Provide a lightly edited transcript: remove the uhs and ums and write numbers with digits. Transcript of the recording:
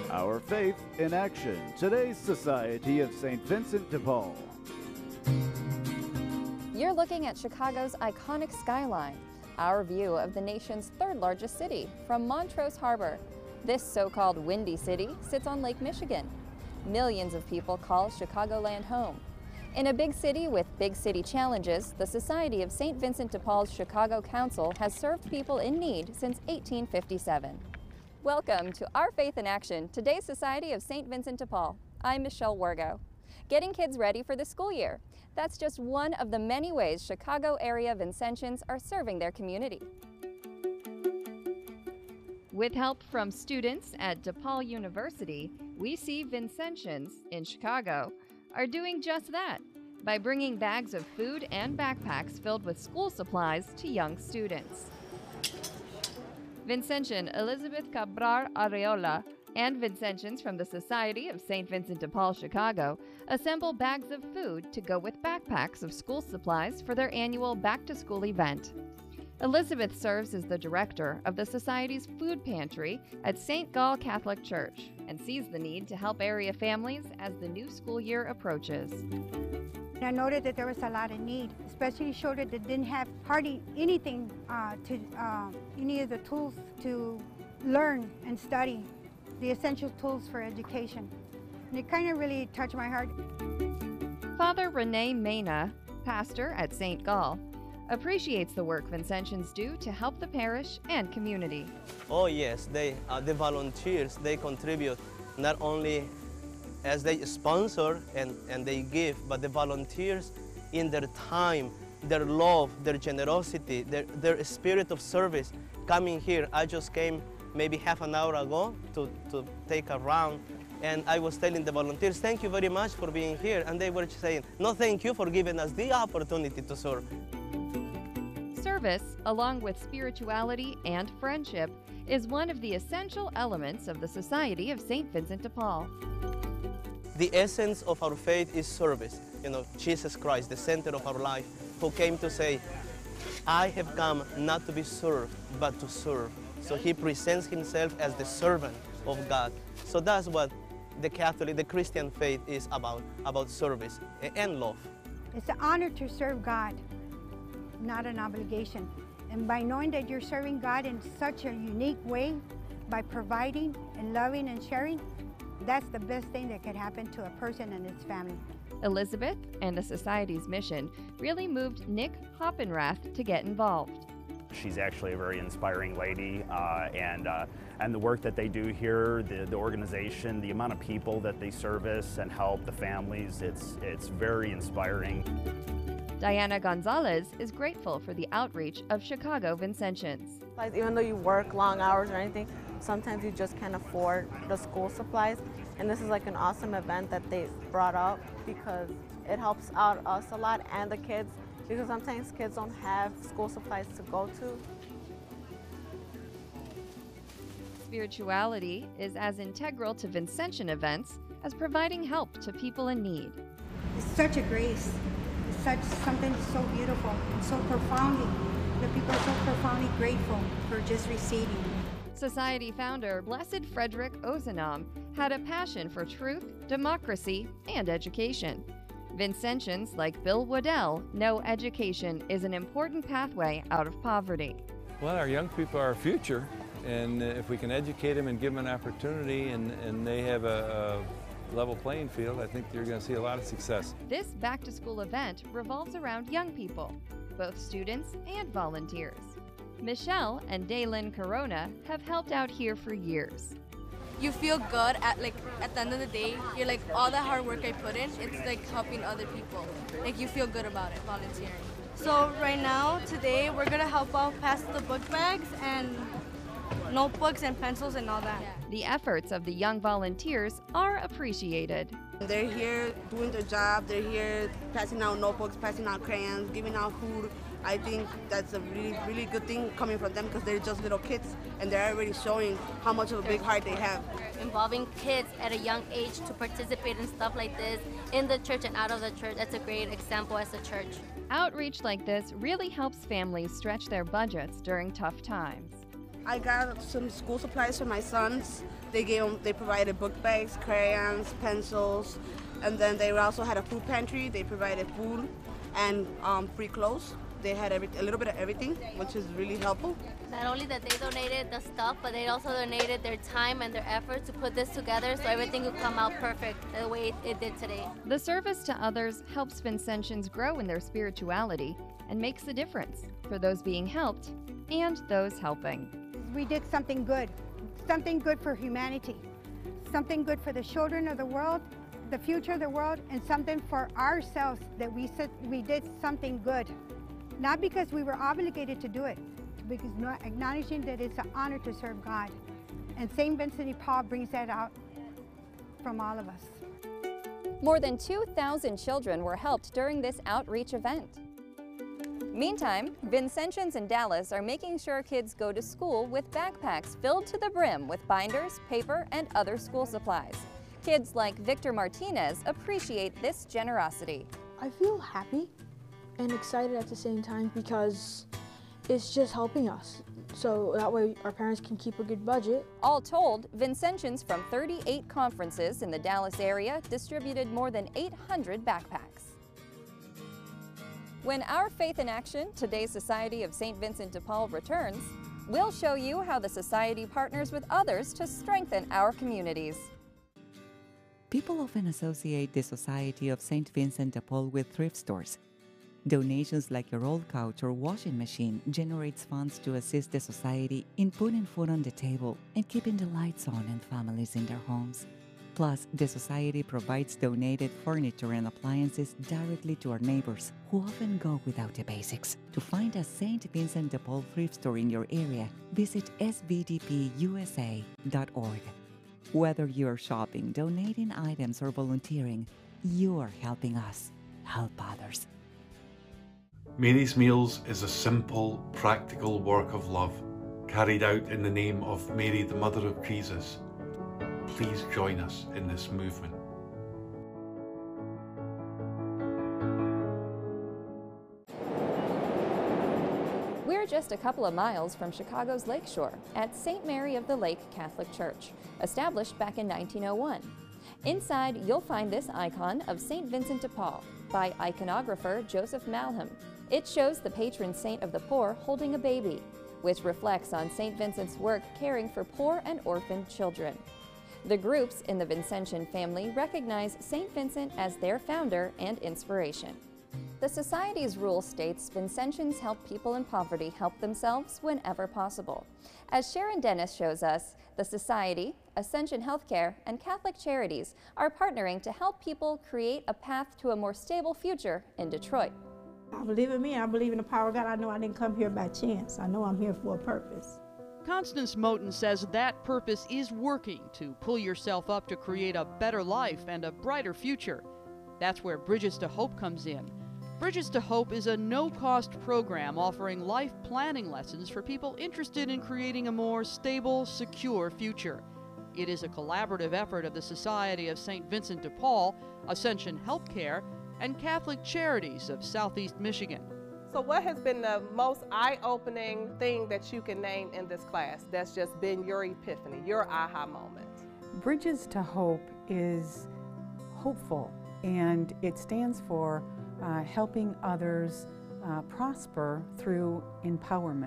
Our Faith in Action, today's Society of St. Vincent de Paul. You're looking at Chicago's iconic skyline, our view of the nation's third largest city from Montrose Harbor. This so-called Windy City sits on Lake Michigan. Millions of people call Chicagoland home. In a big city with big city challenges, the Society of St. Vincent de Paul's Chicago Council has served people in need since 1857. Welcome to Our Faith in Action, today's Society of St. Vincent de Paul. I'm Michelle Wargo. Getting kids ready for the school year. That's just one of the many ways Chicago area Vincentians are serving their community. With help from students at DePaul University, we see Vincentians in Chicago are doing just that by bringing bags of food and backpacks filled with school supplies to young students. Vincentian Elizabeth Cabral Areola and Vincentians from the Society of St. Vincent de Paul, Chicago, assemble bags of food to go with backpacks of school supplies for their annual back-to-school event. Elizabeth serves as the director of the Society's food pantry at St. Gall Catholic Church and sees the need to help area families as the new school year approaches. I noted that there was a lot of need, especially children that didn't have hardly anything any of the tools to learn and study, the essential tools for education. And it kind of really touched my heart. Father Rene Mena, pastor at St. Gall, appreciates the work Vincentians do to help the parish and community. Oh yes, the volunteers, they contribute not only as they sponsor and they give, but the volunteers in their time, their love, their generosity, their spirit of service coming here. I just came maybe half an hour ago to take a round, and I was telling the volunteers, thank you very much for being here, and they were saying, no, thank you for giving us the opportunity to serve. Service, along with spirituality and friendship, is one of the essential elements of the Society of St. Vincent de Paul. The essence of our faith is service. You know, Jesus Christ, the center of our life, who came to say, I have come not to be served, but to serve. So he presents himself as the servant of God. So that's what the Christian faith is about service and love. It's an honor to serve God, not an obligation. And by knowing that you're serving God in such a unique way, by providing and loving and sharing, that's the best thing that could happen to a person and his family. Elizabeth and the Society's mission really moved Nick Hoppenrath to get involved. She's actually a very inspiring lady, and the work that they do here, the organization, the amount of people that they service and help the families, it's very inspiring. Diana Gonzalez is grateful for the outreach of Chicago Vincentians. Even though you work long hours or anything, sometimes you just can't afford the school supplies. And this is like an awesome event that they brought up because it helps out us a lot and the kids, because sometimes kids don't have school supplies to go to. Spirituality is as integral to Vincentian events as providing help to people in need. It's such a grace. It's such something so beautiful and so profoundly. The people are so profoundly grateful for just receiving. Society founder Blessed Frederick Ozanam had a passion for truth, democracy, and education. Vincentians like Bill Waddell know education is an important pathway out of poverty. Well, our young people are our future, and if we can educate them and give them an opportunity and they have a level playing field, I think you're going to see a lot of success. This back-to-school event revolves around young people, both students and volunteers. Michelle and Daylin Corona have helped out here for years. You feel good at the end of the day. You're like, all the hard work I put in, it's like helping other people. Like you feel good about it, volunteering. So right now, today, we're gonna help out pass the book bags and notebooks and pencils and all that. The efforts of the young volunteers are appreciated. They're here doing their job. They're here passing out notebooks, passing out crayons, giving out food. I think that's a really, really good thing coming from them because they're just little kids and they're already showing how much of a big heart they have. Involving kids at a young age to participate in stuff like this in the church and out of the church, that's a great example as a church. Outreach like this really helps families stretch their budgets during tough times. I got some school supplies for my sons. They provided book bags, crayons, pencils, and then they also had a food pantry. They provided food and free clothes. They had a little bit of everything, which is really helpful. Not only that they donated the stuff, but they also donated their time and their effort to put this together so everything would come out perfect the way it did today. The service to others helps Vincentians grow in their spirituality and makes a difference for those being helped and those helping. We did something good for humanity, something good for the children of the world, the future of the world, and something for ourselves that we did something good. Not because we were obligated to do it, because acknowledging that it's an honor to serve God. And St. Vincent de Paul brings that out from all of us. More than 2,000 children were helped during this outreach event. Meantime, Vincentians in Dallas are making sure kids go to school with backpacks filled to the brim with binders, paper, and other school supplies. Kids like Victor Martinez appreciate this generosity. I feel happy and excited at the same time because it's just helping us. So that way our parents can keep a good budget. All told, Vincentians from 38 conferences in the Dallas area distributed more than 800 backpacks. When Our Faith in Action, today's Society of St. Vincent de Paul returns, we'll show you how the Society partners with others to strengthen our communities. People often associate the Society of St. Vincent de Paul with thrift stores. Donations like your old couch or washing machine generates funds to assist the Society in putting food on the table and keeping the lights on and families in their homes. Plus, the Society provides donated furniture and appliances directly to our neighbors who often go without the basics. To find a St. Vincent de Paul thrift store in your area, visit svdpusa.org. Whether you're shopping, donating items, or volunteering, you are helping us help others. Mary's Meals is a simple, practical work of love carried out in the name of Mary, the Mother of Jesus. Please join us in this movement. We're just a couple of miles from Chicago's Lakeshore at St. Mary of the Lake Catholic Church, established back in 1901. Inside, you'll find this icon of St. Vincent de Paul by iconographer Joseph Malham. It shows the patron saint of the poor holding a baby, which reflects on St. Vincent's work caring for poor and orphaned children. The groups in the Vincentian family recognize St. Vincent as their founder and inspiration. The Society's rule states Vincentians help people in poverty help themselves whenever possible. As Sharon Dennis shows us, the Society, Ascension Healthcare, and Catholic Charities are partnering to help people create a path to a more stable future in Detroit. I believe in me. I believe in the power of God. I know I didn't come here by chance. I know I'm here for a purpose. Constance Moten says that purpose is working to pull yourself up to create a better life and a brighter future. That's where Bridges to Hope comes in. Bridges to Hope is a no-cost program offering life planning lessons for people interested in creating a more stable, secure future. It is a collaborative effort of the Society of St. Vincent de Paul, Ascension Healthcare, and Catholic Charities of Southeast Michigan. So what has been the most eye-opening thing that you can name in this class that's just been your epiphany, your aha moment? Bridges to Hope is hopeful, and it stands for helping others prosper through empowerment.